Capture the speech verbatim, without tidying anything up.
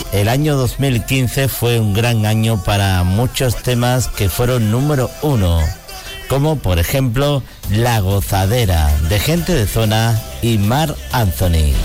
el año dos mil quince fue un gran año para muchos temas que fueron número uno, como por ejemplo La Gozadera, de Gente de Zona y Marc Anthony.